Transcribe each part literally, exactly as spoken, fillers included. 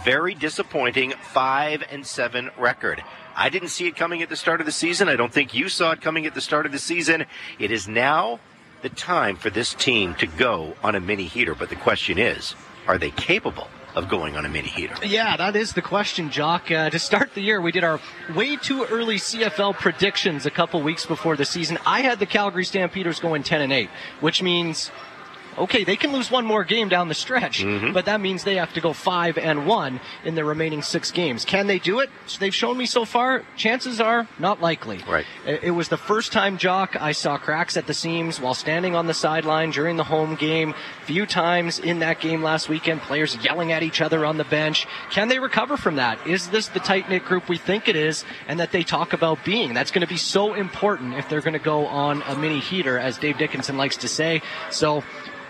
very disappointing five and seven record. I didn't see it coming at the start of the season. I don't think you saw it coming at the start of the season. It is now the time for this team to go on a mini heater. But the question is, are they capable of going on a mini heater? Yeah, that is the question, Jock. Uh, to start the year, we did our way too early C F L predictions a couple weeks before the season. I had the Calgary Stampeders going ten and eight, which means, okay, they can lose one more game down the stretch, mm-hmm. but that means they have to go five and one in their remaining six games. Can they do it? They've shown me so far, chances are not likely. Right. It was the first time, Jock, I saw cracks at the seams while standing on the sideline during the home game. Few times in that game last weekend, players yelling at each other on the bench. Can they recover from that? Is this the tight-knit group we think it is and that they talk about being? That's going to be so important if they're going to go on a mini heater, as Dave Dickinson likes to say. So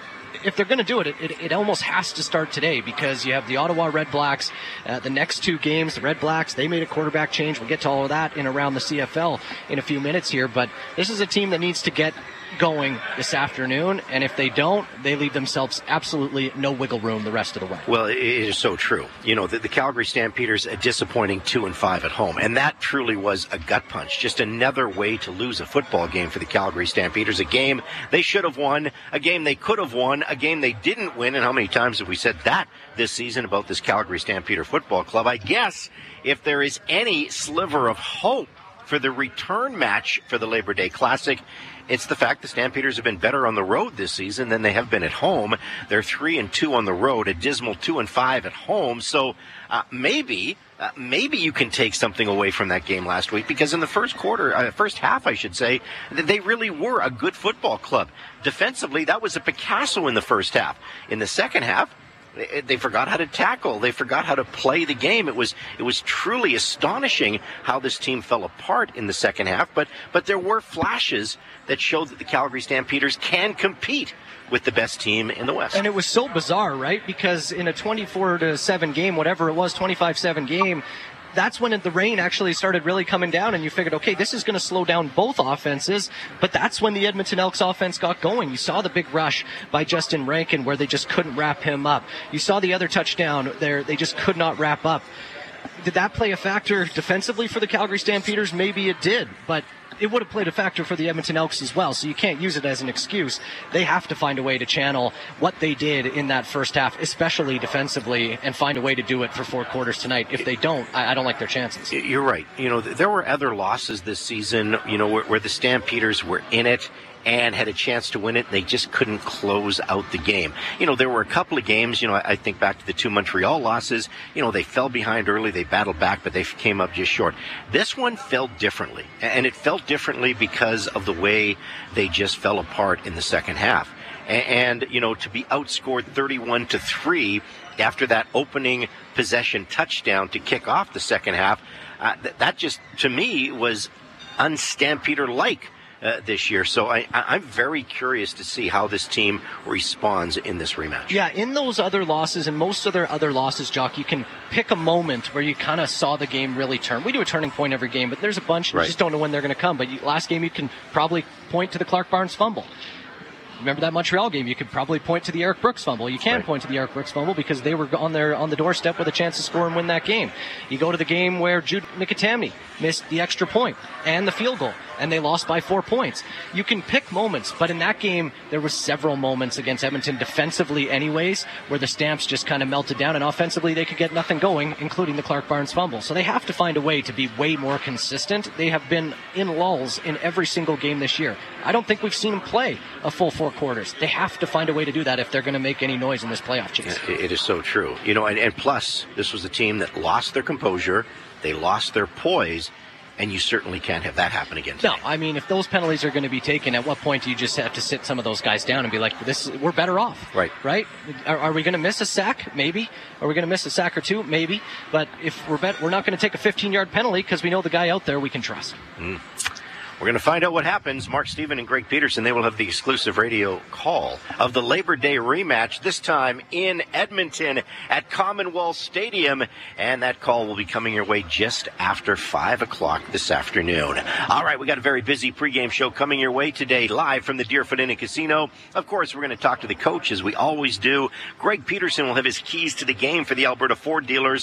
if they're going to do it, it, it almost has to start today, because you have the Ottawa Red Blacks, uh, the next two games, the Red Blacks, they made a quarterback change. We'll get to all of that in around the C F L in a few minutes here, but this is a team that needs to get going this afternoon, and if they don't, they leave themselves absolutely no wiggle room the rest of the way. Well, it is so true. You know, the, the Calgary Stampeders, a disappointing two and five at home, and that truly was a gut punch. Just another way to lose a football game for the Calgary Stampeders. A game they should have won, a game they could have won, a game they didn't win. And how many times have we said that this season about this Calgary Stampeder Football Club? I guess if there is any sliver of hope for the return match for the Labor Day Classic, it's the fact the Stampeders have been better on the road this season than they have been at home. They're three and two on the road, a dismal two and five at home. So uh, maybe, uh, maybe you can take something away from that game last week, because in the first quarter, uh, first half, I should say, they really were a good football club. Defensively, that was a Picasso in the first half. In the second half, they forgot how to tackle. They forgot how to play the game. It was it was truly astonishing how this team fell apart in the second half. But but there were flashes that showed that the Calgary Stampeders can compete with the best team in the West. And it was so bizarre, right? Because in a twenty-four to seven game, whatever it was, twenty-five seven game, that's when the rain actually started really coming down, and you figured, okay, this is going to slow down both offenses, but that's when the Edmonton Elks offense got going. You saw the big rush by Justin Rankin where they just couldn't wrap him up. You saw the other touchdown there, they just could not wrap up. Did that play a factor defensively for the Calgary Stampeders? Maybe it did, but it would have played a factor for the Edmonton Elks as well, so you can't use it as an excuse. They have to find a way to channel what they did in that first half, especially defensively, and find a way to do it for four quarters tonight. If they don't, I, I don't like their chances. You're right. You know, there were other losses this season, you know, where, where the Stampeders were in it and had a chance to win it. They just couldn't close out the game. You know, there were a couple of games, you know, I think back to the two Montreal losses, you know, they fell behind early, they battled back, but they came up just short. This one felt differently, and it felt differently because of the way they just fell apart in the second half. And, you know, to be outscored thirty-one to three after that opening possession touchdown to kick off the second half, uh, th- that just, to me, was un-Stampeder-like. Uh, this year. So I, I'm very curious to see how this team responds in this rematch. Yeah, in those other losses and most of their other losses, Jock, you can pick a moment where you kind of saw the game really turn. We do a turning point every game, but there's a bunch, right. You just don't know when they're going to come. But you, last game, you can probably point to the Clark Barnes fumble. Remember that Montreal game? You could probably point to the Eric Brooks fumble. You can right. point to the Eric Brooks fumble because they were on their on the doorstep with a chance to score and win that game. You go to the game where Jude Nicotamney missed the extra point and the field goal, and they lost by four points. You can pick moments, but in that game, there were several moments against Edmonton defensively anyways, where the Stamps just kind of melted down, and offensively they could get nothing going, including the Clark Barnes fumble. So they have to find a way to be way more consistent. They have been in lulls in every single game this year. I don't think we've seen them play a full four quarters. They have to find a way to do that if they're going to make any noise in this playoff chase. It is so true. You know, and, and plus, this was a team that lost their composure, they lost their poise, and you certainly can't have that happen again today. No, I mean, if those penalties are going to be taken, at what point do you just have to sit some of those guys down and be like, "This, we're better off." Right. Right? Are, are we going to miss a sack? Maybe. Are we going to miss a sack or two? Maybe. But if we're bet, we're not going to take a fifteen-yard penalty because we know the guy out there we can trust. Mm. We're going to find out what happens. Mark Steven and Greg Peterson, they will have the exclusive radio call of the Labor Day rematch, this time in Edmonton at Commonwealth Stadium. And that call will be coming your way just after five o'clock this afternoon. All right, we got a very busy pregame show coming your way today, live from the Deerfoot Inn and Casino. Of course, we're going to talk to the coach, as we always do. Greg Peterson will have his keys to the game for the Alberta Ford dealers.